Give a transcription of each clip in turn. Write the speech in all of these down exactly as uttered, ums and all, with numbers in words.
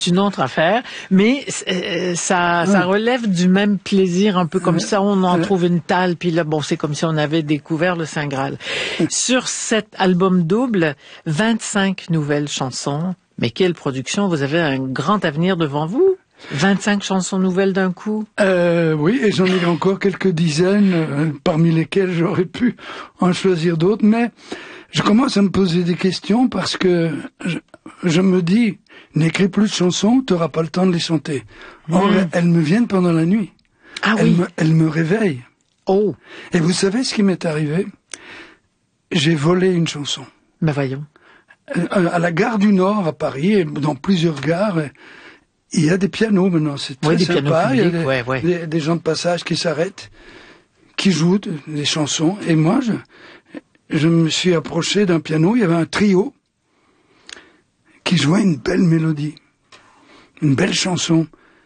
une autre affaire, mais euh, ça, ça relève du même plaisir, un peu comme ça, on en trouve une talle, puis là, bon, c'est comme si on avait découvert le Saint Graal. Sur cet album double, vingt-cinq nouvelles chansons, mais quelle production, vous avez un grand avenir devant vous. vingt-cinq chansons nouvelles d'un coup. Euh, oui, et j'en ai encore quelques dizaines, euh, parmi lesquelles j'aurais pu en choisir d'autres, mais je commence à me poser des questions parce que je, je me dis, n'écris plus de chansons, tu n'auras pas le temps de les chanter. Or, mmh. elles me viennent pendant la nuit. Ah elles oui. Me, elles me réveillent. Oh. Et vous savez ce qui m'est arrivé? J'ai volé une chanson. Ben voyons. Euh, à la gare du Nord, à Paris, et dans plusieurs gares, il y a des pianos maintenant, c'est très oui, des sympa. Publics, il y a des, ouais, ouais. Des, des gens de passage qui s'arrêtent, qui jouent des chansons. Et moi, je, je me suis approché d'un piano, il y avait un trio qui jouait une belle mélodie, une belle chanson.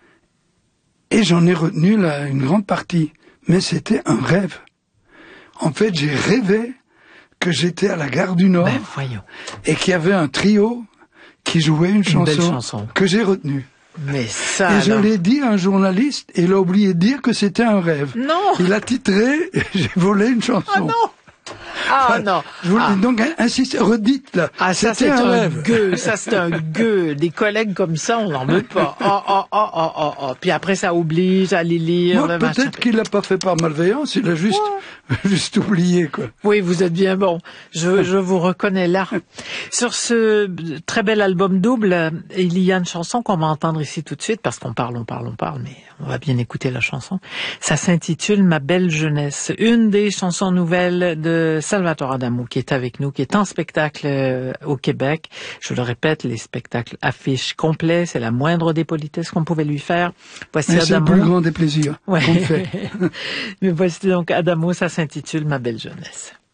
Et j'en ai retenu là, une grande partie. Mais c'était un rêve. En fait, j'ai rêvé que j'étais à la gare du Nord ben, voyons. Et qu'il y avait un trio qui jouait une, une chanson, chanson que j'ai retenue. Mais ça, et alors... je l'ai dit à un journaliste, et il a oublié de dire que c'était un rêve. Non. Il a titré « J'ai volé une chanson ». Ah non. Ah enfin, non. Je vous ah. donc insiste, redites là. Ah ça c'est un, un rêve. gueux, ça c'est un gueux. Des collègues comme ça, on n'en veut pas. Oh oh oh oh oh oh. Puis après ça oblige à les lire. Moi, peut-être qu'il l'a pas fait par malveillance, il a juste ouais. juste oublié quoi. Oui, vous êtes bien bon. Je je vous reconnais là. Sur ce très bel album double, il y a une chanson qu'on va entendre ici tout de suite parce qu'on parle, on parle, on parle, mais on va bien écouter la chanson. Ça s'intitule Ma belle jeunesse, une des chansons nouvelles de Salvatore Adamo qui est avec nous, qui est en spectacle euh, au Québec. Je le répète, les spectacles affiches complets, c'est la moindre des politesses qu'on pouvait lui faire. Voici Mais Adamo. C'est le plus grand des plaisirs ouais. qu'on fait. Mais voici donc Adamo, ça s'intitule Ma belle jeunesse.